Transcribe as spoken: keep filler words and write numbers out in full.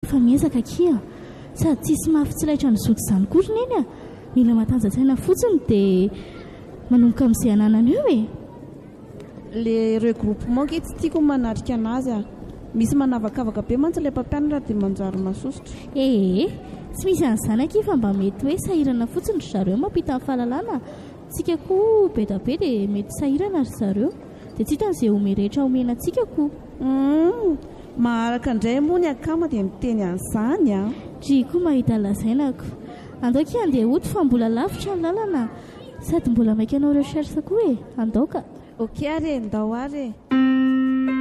fa miezaka kia sady tsisy mafitsylaitra ny zoky izany koriny eny a mila matanjatsaina fotsiny dia manomboka amin'izay ananana eo e. Le regroupement ke tsy tiako manatrika anazy a misy manavakavaka be mantsy ilay mpampianatra dia manjary masosotra. Ee tsy misy an'izany aky fa mba mety hoe sahirana fotsiny ry zareo mampita amin'ny fahalalana tsika koa be da be dia mety sahirana ry zareo dia tsy hitan'izay ome rehetra omena antsika koa. Mm, maharaka indray moa ny akama dia miteny an'izany a. Dry koa mahita lazainako andaoka andeha hody fa mbola lavitra ny lalana sady mbola maika anao recherche koa e andaoka. Ok are ndao are.